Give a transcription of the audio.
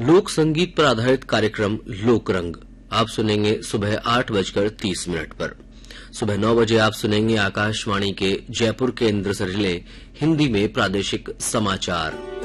लोक संगीत पर आधारित कार्यक्रम लोकरंग आप सुनेंगे सुबह 8:30 पर। सुबह 9 बजे आप सुनेंगे आकाशवाणी के जयपुर केंद्र से रिले हिंदी में प्रादेशिक समाचार।